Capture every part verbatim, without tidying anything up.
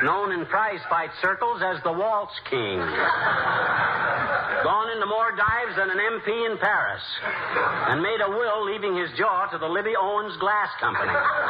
known in prize fight circles as the Waltz King. Gone into more dives than an M P in Paris. And made a will leaving his jaw to the Libby Owens Glass Company.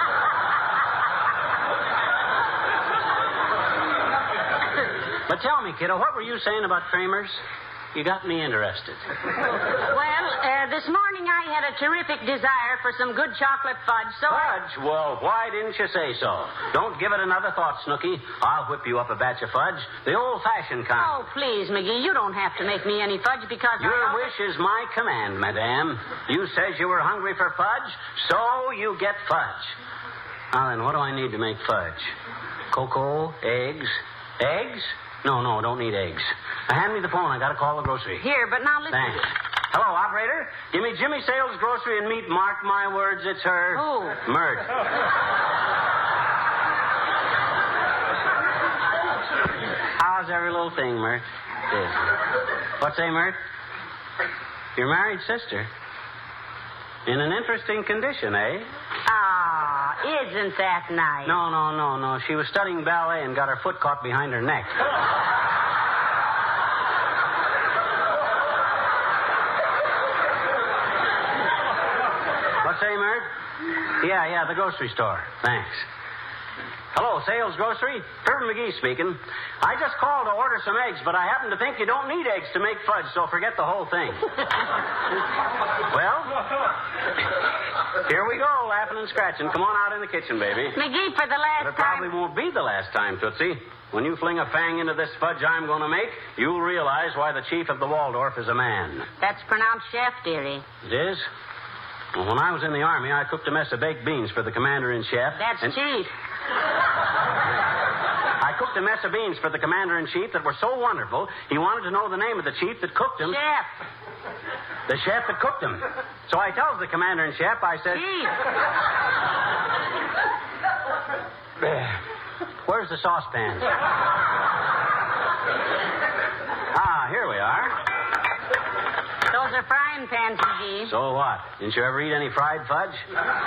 But tell me, kiddo, what were you saying about Kramer's? You got me interested. Well, uh, this morning I had a terrific desire for some good chocolate fudge, so... Fudge? Well, why didn't you say so? Don't give it another thought, Snooky. I'll whip you up a batch of fudge, the old-fashioned kind. Oh, please, McGee, you don't have to make me any fudge because Your I... wish is my command, madame. You says you were hungry for fudge, so you get fudge. Now then, what do I need to make fudge? Cocoa, eggs, eggs? No, no, don't need eggs. Now, hand me the phone. I got to call the grocery. Here, but now listen. Thanks. Hello, operator. Give me Jimmy Sales Grocery and Meat. Mark my words, it's her. Who? Mert. How's every little thing, Mert? Good. What say, Mert? Your married sister. In an interesting condition, eh? Ah, isn't that nice? No, no, no, no. She was studying ballet and got her foot caught behind her neck. What say, Mert? Yeah, yeah, the grocery store. Thanks. Hello, Sales Grocery? Herb McGee speaking. I just called to order some eggs, but I happen to think you don't need eggs to make fudge, so forget the whole thing. Well, here we go, laughing and scratching. Come on out in the kitchen, baby. McGee, for the last But it probably time... won't be the last time, Tootsie. When you fling a fang into this fudge I'm going to make, you'll realize why the chief of the Waldorf is a man. That's pronounced chef, dearie. It is? Well, when I was in the Army, I cooked a mess of baked beans for the commander-in-chief. That's and... chief. I cooked a mess of beans for the commander-in-chief that were so wonderful, he wanted to know the name of the chief that cooked them. Chef. The chef that cooked them. So I tells the commander-in-chief, I said... Chief. Where's the saucepan? Ah, here we are. Those are frying pans, McGee. So what? Didn't you ever eat any fried fudge?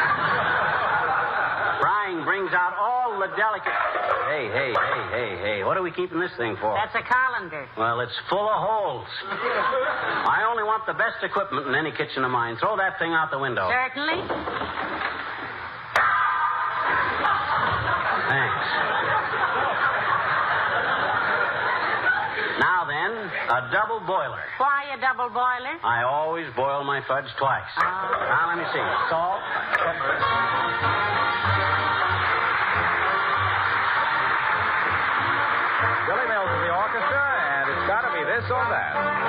Frying brings out all the delicate... Hey, hey, hey, hey, hey. What are we keeping this thing for? That's a colander. Well, it's full of holes. I only want the best equipment in any kitchen of mine. Throw that thing out the window. Certainly. Thanks. Now then, a double boiler. Why a double boiler? I always boil my fudge twice. Oh. Now, let me see. Salt, pepper. Billy Mills of the orchestra, and it's got to be this or that.